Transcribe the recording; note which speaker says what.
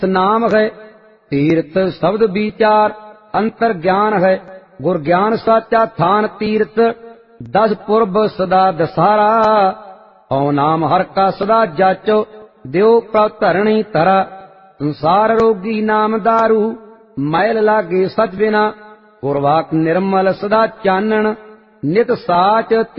Speaker 1: नाम है। तीर्थ शब्द विचार अंतर ज्ञान है। गुर ज्ञान साचा थान तीर्थ। 10 पुरब सदा दसारा। औ नाम हर का सदा जाचो। देव प्रभ धरणी तरा। संसार रोगी नाम दारू। मैल लागे सच बिना। गुरवाक निर्मल सदा चानन। नित साच